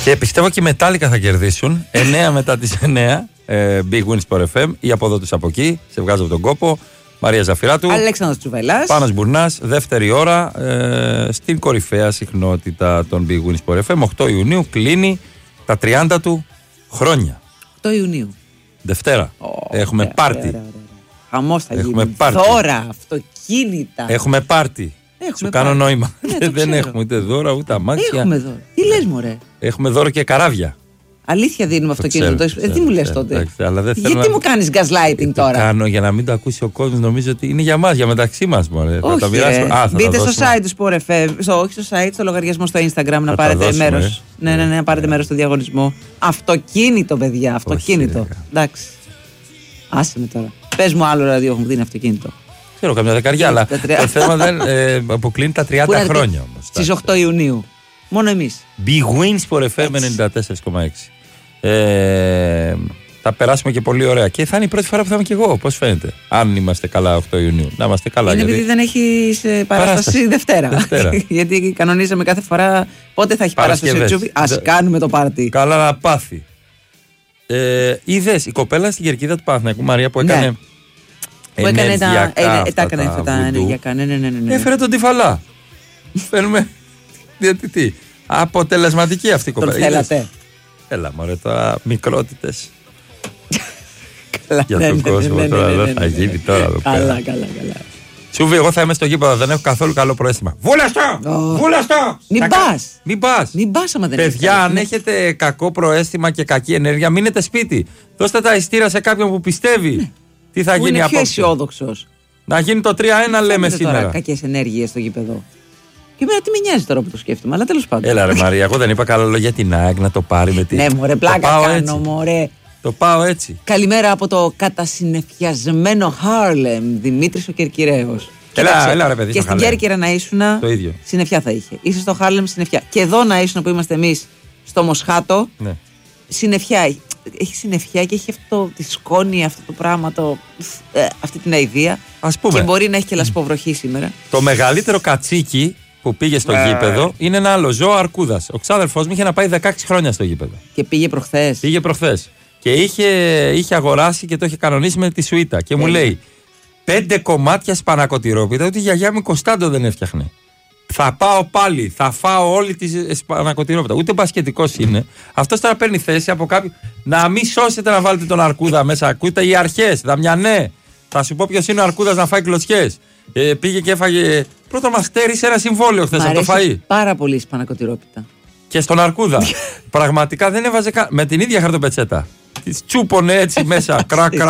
Και πιστεύω και οι Μετάλλικα θα κερδίσουν. 9 μετά τις 9. Big Win Sport FM. Ή από εδώ τους από εκεί. Σε βγάζω από τον κόπο. Μαρία Ζαφυράτου. Αλέξανδρος Τσουβελάς. Πάνος Μπουρνάς. Δεύτερη ώρα. Στην κορυφαία συχνότητα των Big Win Sport FM. 8 Ιουνίου κλείνει τα 30 του χρόνια. 8 Ιουνίου. Δευτέρα. Έχουμε πάρτι. Χαμός θα γίνει. Δώρα, αυτοκίνητα. Έχουμε πάρτι. Σου κάνω νόημα. Δεν έχουμε ούτε δώρα ούτε αμάξια. Έχουμε δώρα. Τι λες μωρέ. Έχουμε δώρο και καράβια. Αλήθεια δίνουμε αυτοκίνητο. Τι μου λες τότε. Γιατί μου κάνεις gaslighting τώρα. Το κάνω για να μην το ακούσει ο κόσμος. Νομίζω ότι είναι για μας, για μεταξύ μας. Μπείτε στο site του Sport FM. Όχι στο site, στο λογαριασμό στο Instagram να πάρετε μέρος. Ναι, να πάρετε μέρος στο διαγωνισμό. Αυτοκίνητο, παιδιά. Αυτοκίνητο. Εντάξει. Άσε με τώρα. Πες μου άλλο ραδιόφωνο που δίνει αυτοκίνητο. Ξέρω καμιά δεκαριά, αλλά το θέμα δεν αποκλίνει τα 30 χρόνια όμως. Στις 8 Ιουνίου. Μόνο εμείς. Big Win Sport FM 94,6. Θα περάσουμε και πολύ ωραία. Και θα είναι η πρώτη φορά που θα είμαι και εγώ. Πώς φαίνεται. Αν είμαστε καλά 8 Ιουνίου. Να είμαστε καλά. Είναι επειδή δεν έχει παράσταση Δευτέρα. Γιατί κανονίζαμε κάθε φορά πότε θα έχει παράσταση ο Τσούβι. Ας κάνουμε το πάρτι. Καλά να πάθει. Είδες η κοπέλα στην κερκίδα του Παναθηναϊκού, Μαρία, που έκανε. Που έκανε τα ενεργειακά. Ναι. Έφερε τον Τυφαλά. Φέρνουμε διαιτητή. Αποτελεσματική αυτή η κοπέλα. Τον θέλατε. Έλα μωρέ τώρα, μικρότητες. Για τον κόσμο τώρα δεν θα γίνει τώρα εδώ πέρα. Καλά. Τσούβι, εγώ θα είμαι στο γήπεδο, δεν έχω καθόλου καλό προαίσθημα. Βούλαστο! Μην πας άμα δεν έχεις. Παιδιά, αν έχετε κακό προαίσθημα και κακή ενέργεια, μείνετε σπίτι. Δώστε τα ειστήρα σε κάποιον που πιστεύει. Τι θα γίνει απόψε. Είναι πιο αισιόδοξος. Να γίνει το 3-1 λέμε σήμερα. Τώρα κακές ενέργειες στο γήπεδο. Και εμένα τι με νοιάζει τώρα που το σκέφτομαι, αλλά τέλος πάντων. Έλα ρε Μαρία, εγώ δεν είπα καλά λόγια την ΑΕΚ να το πάρει με την. Ναι, μωρέ, πλάκα κάνω, μωρέ. Το πάω έτσι. Καλημέρα από το κατασυννεφιασμένο Χάρλεμ, Δημήτρης ο Κερκυραίος. Έλα ρε παιδί. Και στην Κέρκυρα να ήσουν. Το ίδιο. Συννεφιά θα είχε. Είσαι στο Χάρλεμ, συννεφιά. Και εδώ να ήσουν που είμαστε εμείς στο Μοσχάτο. Ναι. Συννεφιά. Έχει συννεφιά και έχει αυτό τη σκόνη, αυτό το πράγμα, αυτή την αηδία. Ας πούμε. Και μπορεί να έχει και λασποβροχή σήμερα. Το μεγαλύτερο κατσίκι που πήγε στο γήπεδο είναι ένα άλλο ζώο, αρκούδας. Ο ξάδερφός μου είχε να πάει 16 χρόνια στο γήπεδο. Και πήγε προχθές. Και είχε αγοράσει και το είχε κανονίσει με τη σουίτα. Και μου λέει 5 κομμάτια σπανακοτηρόπιτα, ότι η γιαγιά μου Κωνσταντο δεν έφτιαχνε. Θα πάω πάλι, θα φάω όλη τη σπανακοτηρόπιτα. Ούτε μπασκετικός είναι. Αυτός τώρα παίρνει θέση από κάποιον. Να μην σώσετε να βάλετε τον αρκούδα μέσα. Ακούτε οι αρχές, Δαμιανέ. Θα σου πω ποιος είναι ο αρκούδας να φάει κλωτσιές. Πήγε και έφαγε. Πρώτο μας χτέρισε ένα συμβόλαιο χθες από το φαΐ. Πάρα πολύ σπανακοτηρόπιτα. Και στον αρκούδα. Πραγματικά δεν έβαζε καν. Με την ίδια χαρτοπετσέτα. Τη τσούπωνε έτσι μέσα.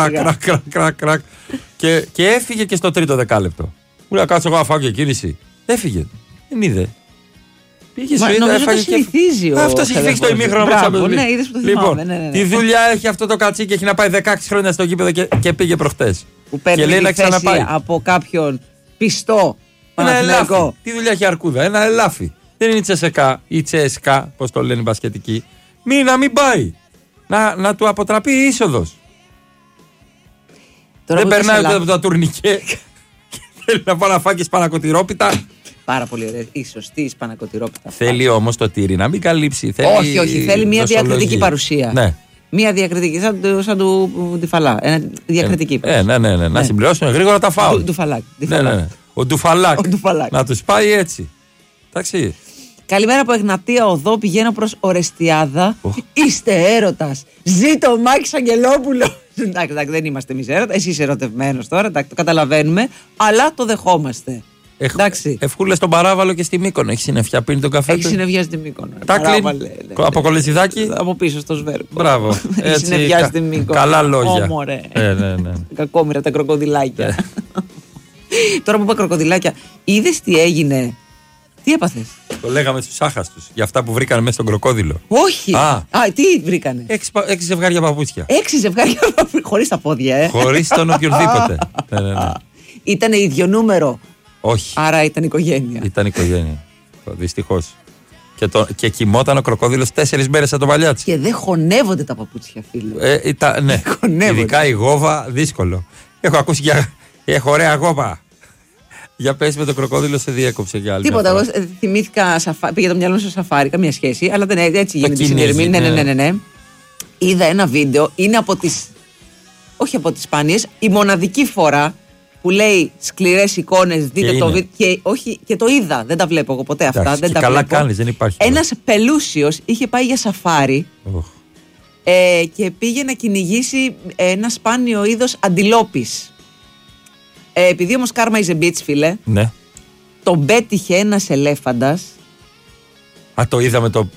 Κρακ. Και έφυγε και στο τρίτο δεκάλεπτο. Μου λέει κάτσε εγώ να φάω και κίνηση. Έφυγε. Δεν είδε. Πήγε στο ίδιο, έφαγε και. Αυτός έχει φύγει στο ημίχρονο από ναι, είδες που το θυμάμαι. Λοιπόν, τι δουλειά έχει αυτό το κατσίκι, έχει να πάει 16 χρόνια στο γήπεδο και πήγε προχτές. Που παίρνει τη θέση από κάποιον πιστό Παναθηναϊκό. Τι δουλειά έχει αρκούδα, ένα ελάφι. Δεν είναι η Τσεσεκά ή Τσέσκα, πώς το λένε οι μπασκετικοί. Να μην πάει. Να του αποτραπεί η είσοδος. Δεν περνάει ούτε από τα τουρνικέ. Θέλει να πάει να φάει και σπανακοτηρόπιτα. Πάρα πολύ ωραία. Η σωστή σπανακοτηρόπιτα. Θέλει όμως το τύρι να μην καλύψει. Όχι. Θέλει μια διακριτική παρουσία. Ναι. Μια διακριτική, σαν του Τυφαλά. Διακριτική παρουσία. Ναι. Να συμπληρώσουν γρήγορα τα φάουλ. Ο Ντουφαλάκ. Να τους πάει έτσι. Εντάξει. Καλημέρα από Εγνατία Οδό, πηγαίνω προς Ορεστιάδα. Είστε έρωτας. Ζήτω ο Μάκης Αγγελόπουλο. Εντάξει, δεν είμαστε εμείς έρωτα. Εσύ είσαι ερωτευμένος τώρα, το καταλαβαίνουμε. Αλλά το δεχόμαστε. Ευχούλε στον Παράβαλο και στη Μύκονο. Έχει συννεφιά, πίνει τον καφέ. Έχει συννεφιά στη Μύκονο. Από Κολεσιδάκι. Από πίσω στο Σβέρκο. Μπράβο. Έχει συννεφιά στη Μύκονο. Καλά λόγια. Όμορε. Κακόμοιρα τα κροκοδιλάκια. Τώρα που είπα κροκοδιλάκια, είδες τι έγινε. Τι έπαθες? Το λέγαμε στους άχαστους για αυτά που βρήκανε μέσα στον κροκόδιλο. Όχι. Τι βρήκανε? 6 ζευγάρια παπούτσια. 6 ζευγάρια παπούτσια. Χωρίς τα πόδια, Χωρίς τον οποιονδήποτε. Ήτανε ίδιο νούμερο. Όχι. Άρα ήταν οικογένεια. Ήταν οικογένεια. Δυστυχώς. Και κοιμόταν ο κροκόδιλος 4 μέρες από το παλιάτσι. Και δεν χωνεύονται τα παπούτσια, φίλε. Ναι. Ειδικά η γόβα, δύσκολο. Έχω ακούσει και. Έχω ωραία γόβα. Για πες με το κροκόδιλο σε διέκοψε για άλλη. Τίποτα. Εγώ θυμήθηκα, πήγε το μυαλό μου σε σαφάρι, καμία σχέση, αλλά δεν έτσι γίνεται η συνδρομή. Ναι. Είδα ένα βίντεο, είναι από τις. Όχι από τις σπάνιες, η μοναδική φορά που λέει σκληρές εικόνες, δείτε το βίντεο. Και το είδα, δεν τα βλέπω εγώ ποτέ αυτά. Εντάξει, δεν τα καλά κάνεις, δεν υπάρχει. Ένας πελούσιος είχε πάει για σαφάρι και πήγε να κυνηγήσει ένα σπάνιο είδος αντιλόπης. Επειδή όμως karma is a bitch, φίλε, ναι. Τον πέτυχε ένας ελέφαντας. Α, το είδαμε το.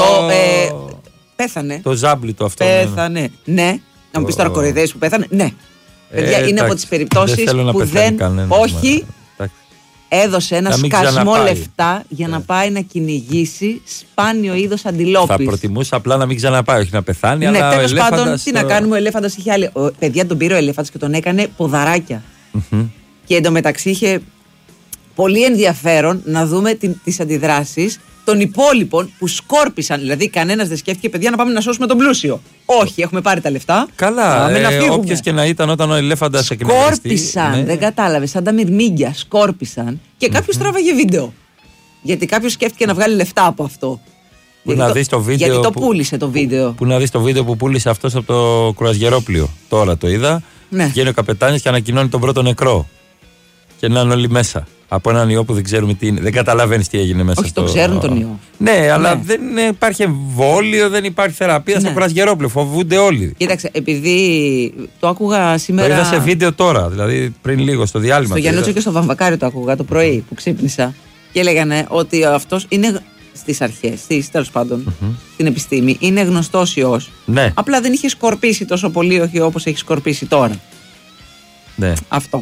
Πέθανε. Το ζάμπλιτο αυτό. Πέθανε, ναι. Να μου πεις τώρα κοροϊδεύεις που πέθανε. Ναι. Παιδιά, είναι από τις περιπτώσεις που δεν. Όχι. Έδωσε ένα σκασμό λεφτά για να πάει να κυνηγήσει σπάνιο είδος αντιλόπης. Θα προτιμούσα απλά να μην ξαναπάει, όχι να πεθάνει. Ναι, τέλος πάντων, τι να κάνουμε, ο ελέφαντας είχε άλλη. Παιδιά, τον πήρε ο ελέφαντας και τον έκανε ποδαράκια. Και εντωμεταξύ είχε πολύ ενδιαφέρον να δούμε τις αντιδράσεις των υπόλοιπων που σκόρπισαν. Δηλαδή, κανένας δεν σκέφτηκε, παιδιά, να πάμε να σώσουμε τον πλούσιο. Όχι, έχουμε πάρει τα λεφτά. Καλά, όποιος και να ήταν όταν ο ελέφαντας εκνευριστεί. Σκόρπισαν, ναι. Δεν κατάλαβες, σαν τα μυρμήγκια. Σκόρπισαν και κάποιος τράβαγε βίντεο. Γιατί κάποιος σκέφτηκε να βγάλει λεφτά από αυτό. Γιατί το πούλησε το βίντεο. Που να δεις το βίντεο που πούλησε αυτός από το κρουαζιερόπλιο. Τώρα το είδα. Ναι. Βγαίνει ο καπετάνιος και ανακοινώνει τον πρώτο νεκρό. Και να είναι όλοι μέσα. Από έναν ιό που δεν ξέρουμε τι είναι. Δεν καταλαβαίνεις τι έγινε μέσα. Όχι, το ξέρουν τον ιό. Ναι, αλλά δεν υπάρχει εμβόλιο, δεν υπάρχει θεραπεία στο κρουαζιερόπλιο. Φοβούνται όλοι. Κοίταξε, επειδή το άκουγα σήμερα. Το είδα σε βίντεο τώρα, δηλαδή πριν λίγο στο διάλειμμα. Στο Γιαννούτσο και στο Βαμβακάρι το άκουγα το πρωί που ξύπνησα. Και λέγανε ότι αυτός είναι στις αρχές, τέλος πάντων, στην επιστήμη, είναι γνωστός ιός. Ναι. Απλά δεν είχε σκορπίσει τόσο πολύ, όχι όπως έχει σκορπίσει τώρα. Ναι. Αυτό.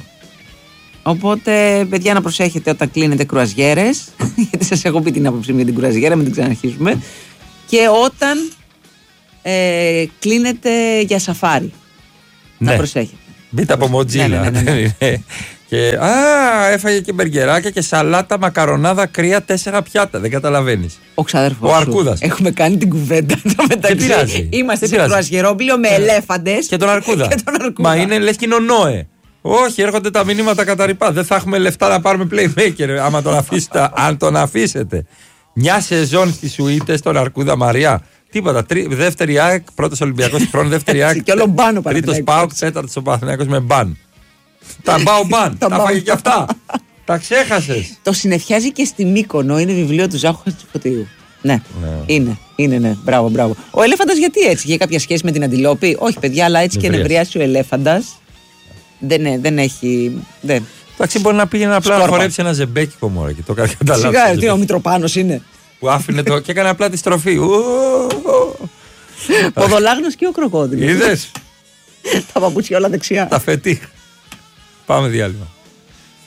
Οπότε, παιδιά, να προσέχετε όταν κλείνετε κρουαζιέρες, γιατί σας έχω πει την άποψή μου για την κρουαζιέρα, μην την ξαναρχίσουμε. Και όταν κλείνετε για σαφάρι. Ναι. Να προσέχετε. Μπείτε από Μοτζίλα. Ναι. Και, έφαγε και μπεργκεράκια και σαλάτα, μακαρονάδα, κρύα, 4 πιάτα. Δεν καταλαβαίνεις. Ο ξαδερφός ο Αρκούδας. Έχουμε κάνει την κουβέντα. Είμαστε σε κρουαζιερόπλιο με ελέφαντες. Και τον Αρκούδα. Μα είναι λες και είναι ο Νόε. Όχι, έρχονται τα μηνύματα κατά ρηπά. Δεν θα έχουμε λεφτά να πάρουμε playmaker άμα τον αφήσετε. Αν τον αφήσετε. Μια σεζόν στις Σουίτες στον Αρκούδα Μαριά. Τίποτα. Δεύτερη ΑΕΚ, πρώτος Ολυμπιακός χρόνος, δεύτερη ΑΕΚ. Τρίτος ΠΑΟΚ, τέταρτος ο Παναθηναϊκός με μπαν. Τα μπάου μπαν. Τα φάγε και αυτά. Τα ξέχασες. Το συνεφιάζει και στη Μύκονο. Είναι βιβλίο του Ζάχου Χατζηφωτίου. Ναι. Είναι. Μπράβο. Ο ελέφαντας γιατί έτσι, είχε κάποια σχέση με την αντιλόπη? Όχι, παιδιά, αλλά έτσι και νευριάσει ο ελέφαντας. Δεν έχει. Εντάξει, μπορεί να πήγαινε απλά να χορέψει ένα ζεμπέκικο μωρέ και το έκανε κατά λάθος. Σιγά, τι ο Μητροπάνος είναι. Που άφηνε το και έκανε απλά τη στροφή. Ποδολάγνος και ο κροκόδιλος. Είδες. Τα παπούτσια όλα δεξιά. Τα φετί. Πάμε διάλειμμα.